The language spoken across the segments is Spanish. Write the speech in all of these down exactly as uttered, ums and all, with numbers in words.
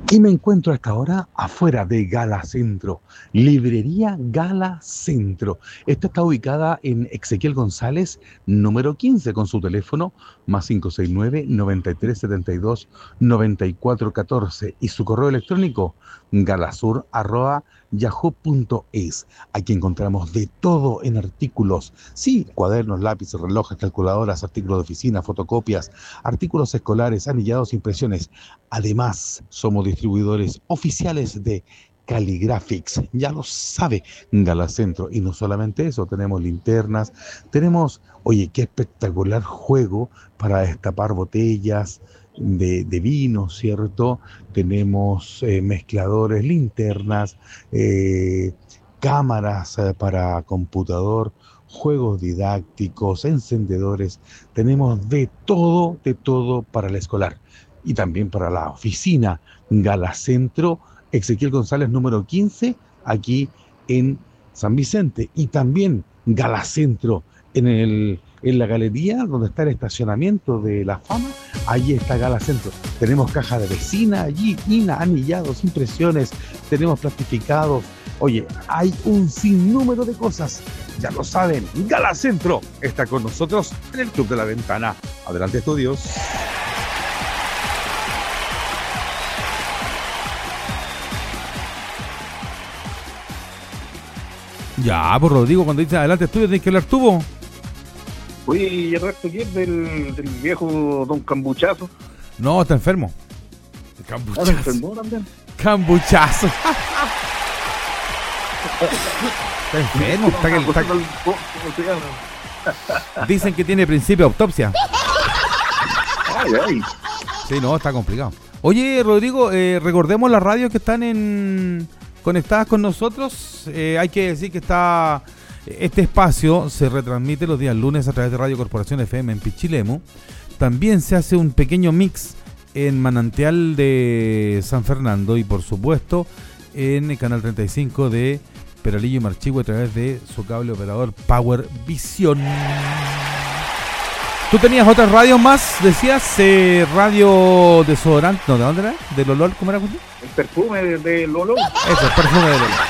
Y me encuentro a esta hora afuera de Gala Centro, librería Gala Centro. Esta está ubicada en Ezequiel González, número quince, con su teléfono más cinco seis nueve, nueve tres siete dos, nueve cuatro uno cuatro y su correo electrónico galasur arroba yahoo punto es. Aquí encontramos de todo en artículos, sí, cuadernos, lápices, relojes, calculadoras, artículos de oficina, fotocopias, artículos escolares, anillados, impresiones. Además, somos distribuidores oficiales de Caligraphics, ya lo sabe, Gala Centro. Y no solamente eso, tenemos linternas, tenemos, oye, qué espectacular juego para destapar botellas de, de vino, ¿cierto? Tenemos eh, mezcladores, linternas, eh, cámaras eh, para computador, juegos didácticos, encendedores. Tenemos de todo, de todo para el escolar. Y también para la oficina, Gala Centro, Ezequiel González número quince, aquí en San Vicente. Y también Gala Centro, en, el, en la galería donde está el estacionamiento de La Fama, allí está Gala Centro. Tenemos caja de vecina allí, INA, anillados, impresiones, tenemos plastificados. Oye, hay un sinnúmero de cosas, ya lo saben. Gala Centro está con nosotros en el Club de la Ventana. Adelante, estudios. Ya, pues Rodrigo, cuando dice adelante estudio, tenés que hablar tú, po. Oye, ¿y el resto quién del, del viejo don Cambuchazo? No, está enfermo. El ¿Ah, Cambuchazo. se enfermó también? Cambuchazo. Está enfermo. Está que, está... ¿Cómo se llama? Dicen que tiene principio de autopsia. Ay, ay. Sí, no, está complicado. Oye, Rodrigo, eh, recordemos las radios que están en... conectadas con nosotros. Eh, hay que decir que está este espacio se retransmite los días lunes a través de Radio Corporación F M en Pichilemu. También se hace un pequeño mix en Manantial de San Fernando y por supuesto en el canal treinta y cinco de Peralillo y Marchihue a través de su cable operador Power Vision. ¿Tú tenías otras radios más? Decías eh, radio desodorante, no, ¿de dónde era? ¿De Lolol? ¿Cómo era? El perfume de, de Lolo. Eso, el perfume de Lolol.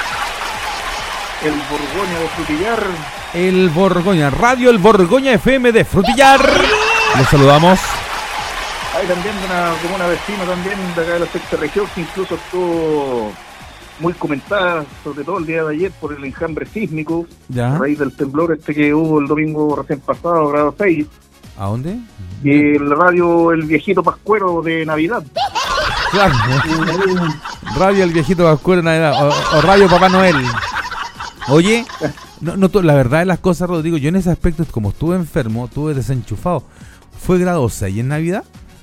El Borgoña de Frutillar. El Borgoña, Radio El Borgoña F M de Frutillar. Los saludamos. Hay también una, como una vecina también de acá de la sexta región que incluso estuvo muy comentada, sobre todo el día de ayer, por el enjambre sísmico, ¿Ya? a raíz del temblor este que hubo el domingo recién pasado, grado seis. ¿A dónde? Y el radio El Viejito Pascuero de Navidad. Claro. Radio El Viejito Pascuero de Navidad. O, o Radio Papá Noel. Oye, no, no, la verdad de las cosas, Rodrigo, yo en ese aspecto, como estuve enfermo, estuve desenchufado. ¿Fue grado seis en Navidad?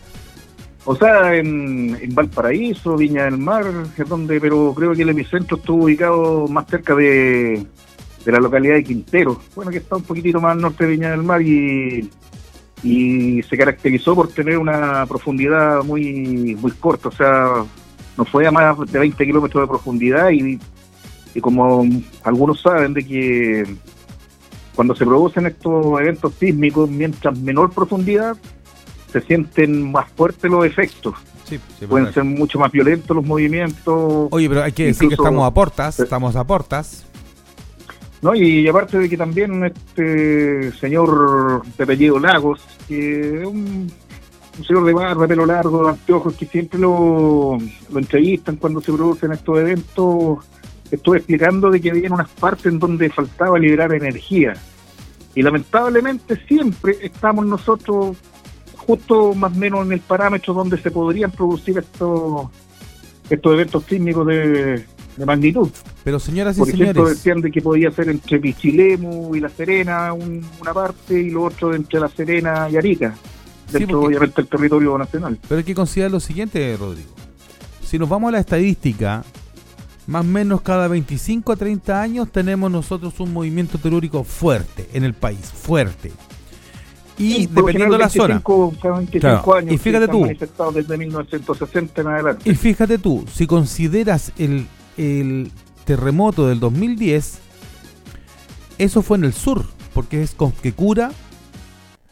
O sea, en, en Valparaíso, Viña del Mar, es donde, pero creo que el epicentro estuvo ubicado más cerca de, de la localidad de Quintero. Bueno, que está un poquitito más al norte de Viña del Mar y, y se caracterizó por tener una profundidad muy, muy corta. O sea, no fue a más de veinte kilómetros de profundidad y, y como algunos saben de que cuando se producen estos eventos sísmicos, mientras menor profundidad, se sienten más fuertes los efectos. Sí, sí, pueden verdad. ser mucho más violentos los movimientos. Oye, pero hay que decir que estamos a portas, estamos a portas. No, y aparte de que también este señor de apellido Lagos, que es un, un señor de barba, pelo largo, anteojos, que siempre lo, lo entrevistan cuando se producen estos eventos, estuve explicando de que había unas partes en donde faltaba liberar energía. Y lamentablemente siempre estamos nosotros justo más o menos en el parámetro donde se podrían producir estos estos eventos sísmicos de, de magnitud. Pero señoras y Por señores, ejemplo, decían de que podía ser entre Pichilemu y La Serena un, una parte y lo otro entre La Serena y Arica, Sí, dentro porque- obviamente del territorio nacional. pero hay que considerar lo siguiente, Rodrigo. Si nos vamos a la estadística, más o menos cada veinticinco a treinta años tenemos nosotros un movimiento telúrico fuerte en el país, fuerte. Y Sí, por lo dependiendo de la general zona. veinticinco, cada veinticinco Claro, años y fíjate que tú. están manifestados desde mil novecientos sesenta en adelante. Y fíjate tú, si consideras el, el terremoto del dos mil diez, eso fue en el sur, porque es Cosquecura,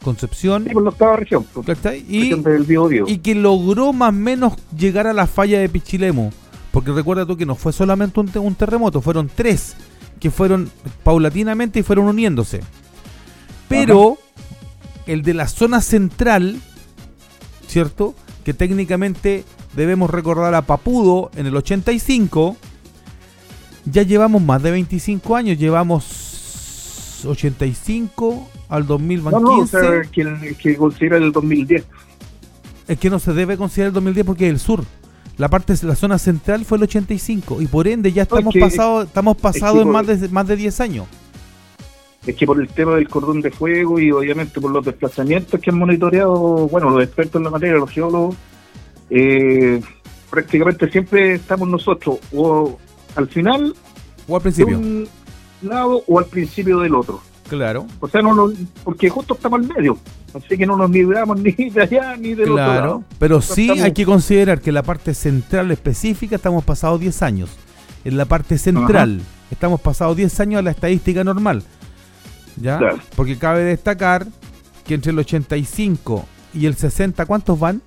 Concepción. Sí, por la octava región. Por Y, región del Biobío. y que logró más o menos llegar a la falla de Pichilemu. Porque recuerda tú que no fue solamente un, te- un terremoto, fueron tres que fueron paulatinamente y fueron uniéndose. Pero Ajá. el de la zona central, ¿cierto? Que técnicamente debemos recordar a Papudo en el ochenta y cinco. Ya llevamos más de veinticinco años, llevamos ochenta y cinco al dos mil quince. No, no, o sea, que, que considera el dos mil diez. Es que no se debe considerar el dos mil diez porque es el sur. La parte, la zona central fue el ochenta y cinco y por ende ya estamos no, es que, pasados estamos pasados en por, más de más de diez años. Es que por el tema del cordón de fuego y obviamente por los desplazamientos que han monitoreado, bueno, los expertos en la materia, los geólogos, eh, prácticamente siempre estamos nosotros o al final o al principio de un lado o al principio del otro. Claro. O sea, no nos, porque justo estamos al medio, así que no nos libramos ni de allá ni del claro, otro lado. Pero Entonces sí estamos... hay que considerar que en la parte central específica estamos pasados diez años. En la parte central Ajá. estamos pasados diez años a la estadística normal. ¿Ya? Claro. Porque cabe destacar que entre el ochenta y cinco y el sesenta, ¿cuántos van?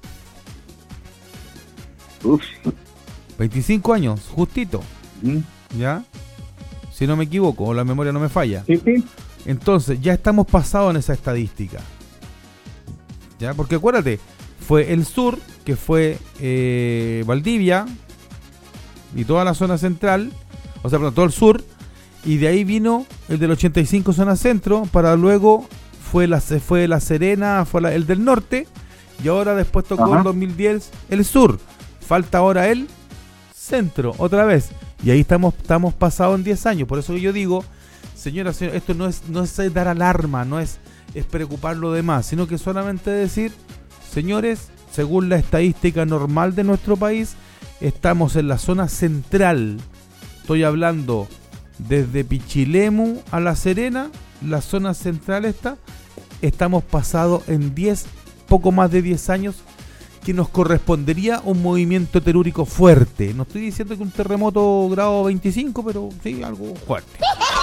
Uf. veinticinco años, justito. ¿Mm? ¿Ya? Si no me equivoco, o la memoria no me falla. Sí, sí. Entonces, ya estamos pasados en esa estadística. ¿Ya? Porque acuérdate, fue el sur, que fue eh, Valdivia y toda la zona central, o sea, perdón, todo el sur, y de ahí vino el del ochenta y cinco zona centro, para luego fue la, fue la Serena, fue la, el del norte, y ahora después tocó Ajá. el dos mil diez el sur. Falta ahora el centro, otra vez. Y ahí estamos, estamos pasados en diez años. Por eso yo digo, señora, señora, esto no es, no es dar alarma, no es, es preocupar lo demás, sino que solamente decir, señores, según la estadística normal de nuestro país, estamos en la zona central. Estoy hablando desde Pichilemu a La Serena, la zona central está, estamos pasados en diez, poco más de diez años, que nos correspondería un movimiento telúrico fuerte. No estoy diciendo que un terremoto grado veinticinco, pero sí, algo fuerte.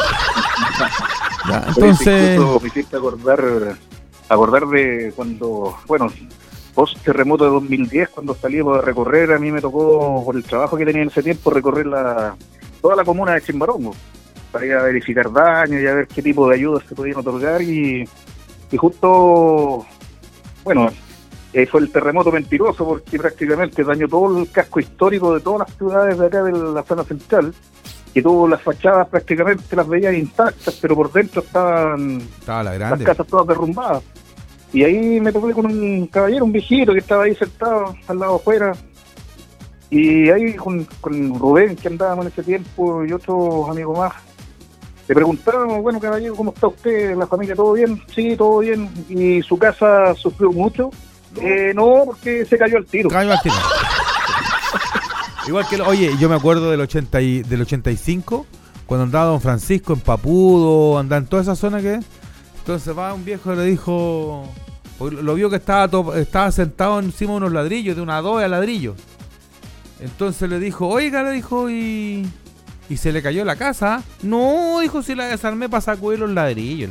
Ya, entonces... Me hiciste acordar, acordar de cuando, bueno, post terremoto de dos mil diez, cuando salíamos a recorrer, a mí me tocó, por el trabajo que tenía en ese tiempo, recorrer la toda la comuna de Chimbarongo, para ir a verificar daños y a ver qué tipo de ayudas se podían otorgar, y, y justo, bueno... Eh, fue el terremoto mentiroso porque prácticamente dañó todo el casco histórico de todas las ciudades de acá de la zona central, que tuvo las fachadas prácticamente las veías intactas, pero por dentro estaban Estaba la grande. las casas todas derrumbadas. Y ahí me topé con un caballero, un viejito que estaba ahí sentado al lado afuera, y ahí con, con Rubén, que andábamos en ese tiempo, y otros amigos más, le preguntábamos, bueno, caballero, ¿cómo está usted? ¿La familia todo bien? Sí, todo bien. ¿Y su casa sufrió mucho? Eh, no, porque se cayó al tiro. Cayó al tiro. Igual que, oye, yo me acuerdo del ochenta y, del ochenta y cinco, cuando andaba Don Francisco en Papudo, andaba en toda esa zona que... Entonces va un viejo y le dijo... Lo vio que estaba, to, estaba sentado encima de unos ladrillos, de una adobe a ladrillos. Entonces le dijo, oiga, le dijo, y... Y se le cayó la casa. No, dijo, si la desarmé para sacudir los ladrillos.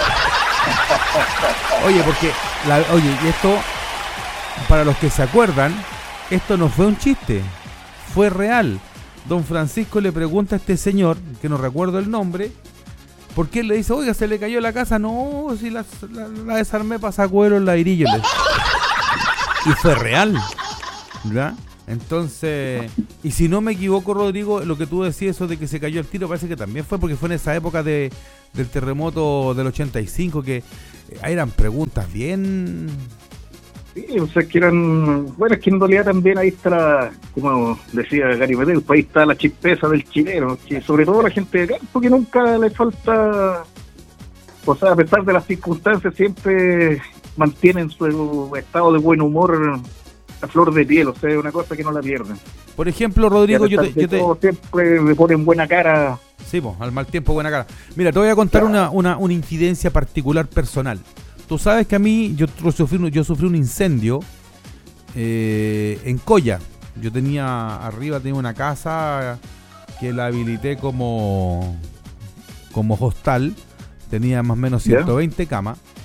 Oye, porque... La, oye, y esto... Para los que se acuerdan, esto no fue un chiste, fue real. Don Francisco le pregunta a este señor, que no recuerdo el nombre, ¿por qué? Le dice, oiga, se le cayó la casa. No, si la, la, la desarmé para sacudir los ladrillos. Y fue real, ¿verdad? Entonces, y si no me equivoco, Rodrigo, lo que tú decías, eso de que se cayó el tiro, parece que también fue porque fue en esa época de, del terremoto del ochenta y cinco, que eran preguntas bien... Sí, o sea, que eran... Bueno, es que en realidad también ahí está, la, como decía Gary Medel, ahí está la chispeza del chileno, que sobre todo la gente de campo, que nunca le falta... O sea, a pesar de las circunstancias, siempre mantienen su estado de buen humor a flor de piel, o sea, es una cosa que no la pierden. Por ejemplo, Rodrigo, yo te, yo te... siempre me ponen buena cara. Sí, pues, al mal tiempo buena cara. Mira, te voy a contar claro. una, una, una incidencia particular personal. Tú sabes que a mí, yo sufrí, yo sufrí un incendio eh, en Coya. Yo tenía, arriba tenía una casa que la habilité como, como hostal. Tenía más o menos ciento veinte yeah. camas.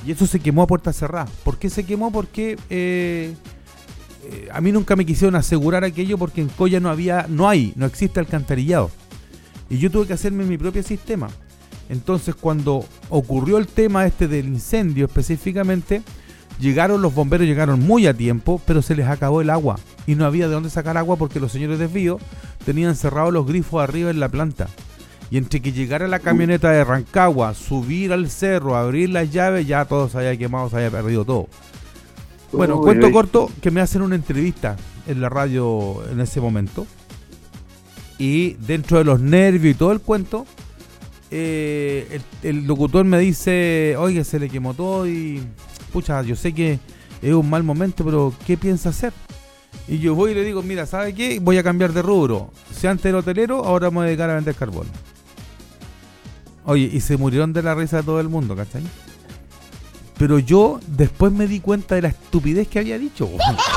Y eso se quemó a puerta cerrada. ¿Por qué se quemó? Porque eh, eh, a mí nunca me quisieron asegurar aquello, porque en Coya no había, no hay, no existe alcantarillado. Y yo tuve que hacerme mi propio sistema. Entonces, cuando ocurrió el tema este del incendio específicamente, llegaron los bomberos, llegaron muy a tiempo, pero se les acabó el agua. Y no había de dónde sacar agua porque los señores de desvío tenían cerrados los grifos arriba en la planta. Y entre que llegara la camioneta de Rancagua, subir al cerro, abrir las llaves, ya todo se había quemado, se había perdido todo. Bueno, Uy, cuento uy. corto, que me hacen una entrevista en la radio en ese momento. Y dentro de los nervios y todo el cuento, eh, el, el locutor me dice, oye, se le quemó todo y... pucha, yo sé que es un mal momento, pero ¿qué piensa hacer? Y yo voy y le digo, mira, ¿sabe qué? Voy a cambiar de rubro. Si antes era hotelero, ahora me voy a dedicar a vender carbón. Oye, y se murieron de la risa de todo el mundo, ¿cachai? Pero yo después me di cuenta de la estupidez que había dicho.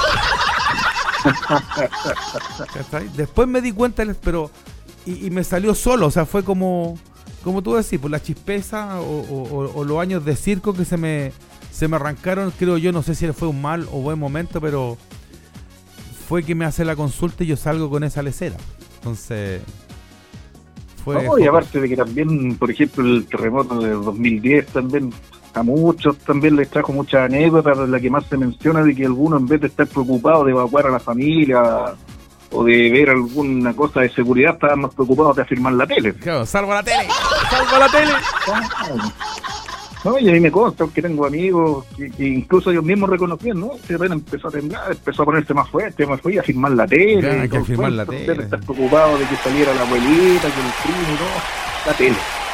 ¿Cachai? Después me di cuenta, pero... Y, y me salió solo, o sea, fue como... Como tú decís, por la chispeza o, o, o los años de circo que se me... Se me arrancaron, creo yo, no sé si fue un mal o buen momento, pero fue que me hace la consulta y yo salgo con esa lecera. Entonces, fue... No, y aparte de que también, por ejemplo, el terremoto del dos mil diez también, a muchos también les trajo muchas anécdotas, la que más se menciona de que algunos, en vez de estar preocupados de evacuar a la familia o de ver alguna cosa de seguridad, estaban más preocupados de afirmar la tele. Claro, salvo la tele, salvo la tele. No, y a mí me consta que tengo amigos que, que incluso ellos mismos reconocían, ¿no? Se ven, empezó a temblar, empezó a ponerse más fuerte, más fuerte, a firmar la tele. Claro, hay que firmar la tele. tele. Estar preocupado de que saliera la abuelita, que el primo y todo, la tele.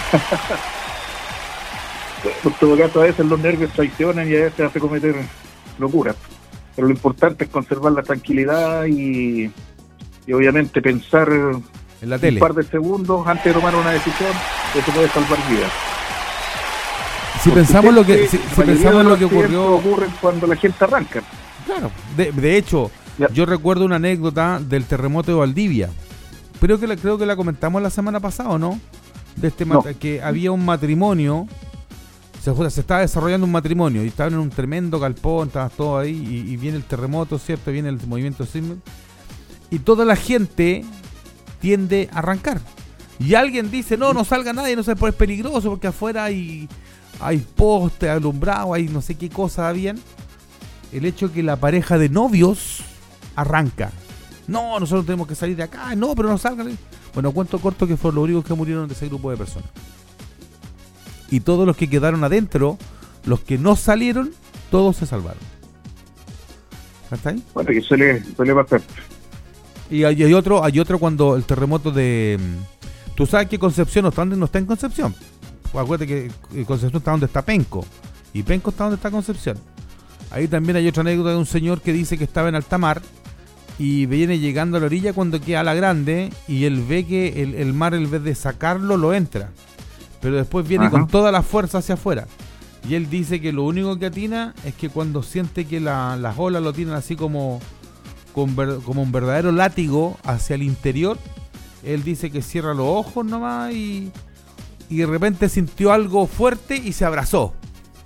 Por todo caso, a veces los nervios traicionan y a veces hace cometer locuras. Pero lo importante es conservar la tranquilidad y, y obviamente pensar En la tele. un par de segundos antes de tomar una decisión, eso puede salvar vidas. Si pensamos lo que si, si pensamos lo que ocurrió, ocurre cuando la gente arranca. claro, de, de hecho, Ya. yo recuerdo una anécdota del terremoto de Valdivia. Pero que la, creo que la comentamos la semana pasada, ¿no? De este No. mat- que había un matrimonio, se, se estaba desarrollando un matrimonio y estaban en un tremendo galpón, estaban todos ahí y, y viene el terremoto, ¿cierto? Viene el movimiento sísmico y toda la gente tiende a arrancar. Y alguien dice, no, no salga nadie, no se puede, es peligroso porque afuera hay, hay postes alumbrados, hay no sé qué cosas habían. El hecho que la pareja de novios arranca. No, nosotros tenemos que salir de acá, no, pero no salgan. Bueno, cuento corto que fueron los únicos que murieron de ese grupo de personas. Y todos los que quedaron adentro, los que no salieron, todos se salvaron. ¿Está ahí? Bueno, que suele, suele pasar. Y hay, hay otro, hay otro cuando el terremoto de... Tú sabes que Concepción no está, no está en Concepción. Pues acuérdate que Concepción está donde está Penco. Y Penco está donde está Concepción. Ahí también hay otra anécdota de un señor que dice que estaba en alta mar y viene llegando a la orilla cuando queda a la grande y él ve que el, el mar, en vez de sacarlo, lo entra. Pero después viene Ajá. con toda la fuerza hacia afuera. Y él dice que lo único que atina es que cuando siente que la, las olas lo tienen así como, con ver, como un verdadero látigo hacia el interior, él dice que cierra los ojos nomás y, y de repente sintió algo fuerte y se abrazó.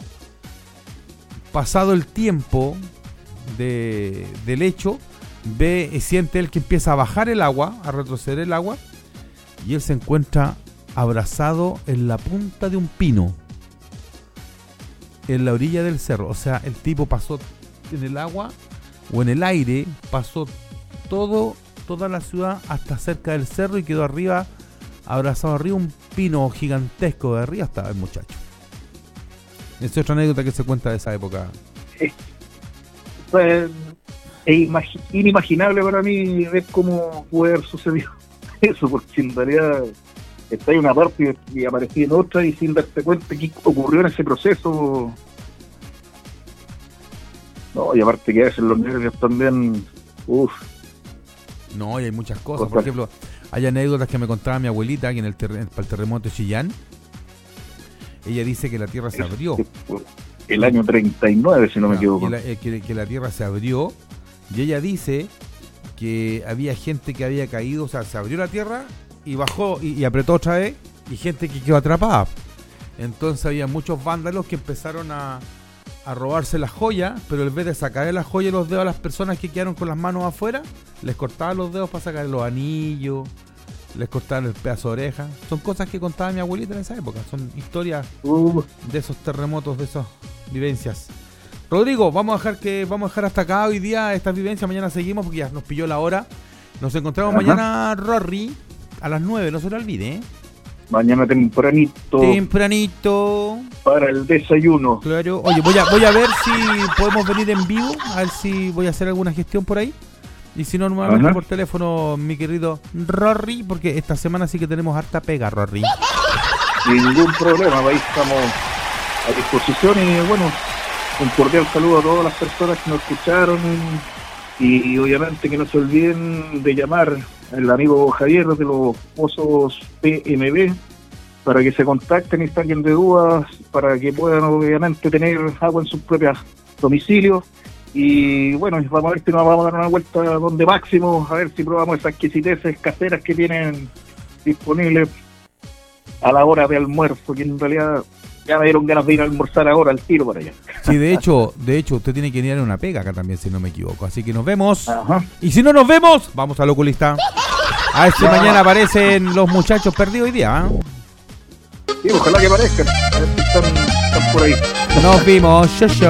Pasado el tiempo de, del hecho, ve y siente él que empieza a bajar el agua, a retroceder el agua, y él se encuentra abrazado en la punta de un pino, en la orilla del cerro. O sea, el tipo pasó en el agua o en el aire, pasó todo, toda la ciudad hasta cerca del cerro y quedó arriba, abrazado arriba un pino gigantesco. De arriba estaba el muchacho. Esa es otra anécdota que se cuenta de esa época. Pues, es imagi- inimaginable para mí ver cómo puede haber sucedido eso, porque en realidad está en una parte y aparecí en otra y sin darte cuenta qué ocurrió en ese proceso. No, y aparte que a veces los nervios también, uff. No, y hay muchas cosas. Por Cosas. ejemplo, hay anécdotas que me contaba mi abuelita que en el, terre- para el terremoto de Chillán, ella dice que la tierra se abrió. El año treinta y nueve, si no me Ya, equivoco. y la- eh, que, que la tierra se abrió y ella dice que había gente que había caído, o sea, se abrió la tierra y bajó y, y apretó otra vez y gente que quedó atrapada. Entonces había muchos vándalos que empezaron a, a robarse las joyas, pero en vez de sacarle las joyas y los dedos a las personas que quedaron con las manos afuera, les cortaban los dedos para sacar los anillos, les cortaban el pedazo de oreja. Son cosas que contaba mi abuelita en esa época, son historias Uh, de esos terremotos, de esas vivencias. Rodrigo, vamos a dejar que vamos a dejar hasta acá hoy día estas vivencias, mañana seguimos porque ya nos pilló la hora. Nos encontramos Ajá. mañana, Rory, a las nueve, no se lo olvide, ¿eh? mañana tempranito Tempranito. para el desayuno. Claro. Oye, voy a voy a ver si podemos venir en vivo, a ver si voy a hacer alguna gestión por ahí. Y si no, nuevamente Ajá. por teléfono, mi querido Rory, porque esta semana sí que tenemos harta pega, Rory. Ningún problema, ahí estamos a disposición y bueno, un cordial saludo a todas las personas que nos escucharon y, y obviamente que no se olviden de llamar al amigo Javier de los Pozos P M B para que se contacten y saquen de dudas, para que puedan obviamente tener agua en sus propios domicilios. Y bueno, vamos a ver si nos vamos a dar una vuelta donde Máximo, a ver si probamos esas exquisiteces caseras que tienen disponibles a la hora de almuerzo, que en realidad ya me dieron ganas de ir a almorzar ahora al tiro para allá. Sí, de hecho, de hecho, usted tiene que ir a una pega acá también, si no me equivoco. Así que nos vemos. Ajá. Y si no nos vemos, vamos al oculista. A ver si Ya. mañana aparecen los muchachos perdidos hoy día, ¿eh? Sí, ojalá que parezcan, a ver si están, están por ahí. Nos vimos, yo, yo.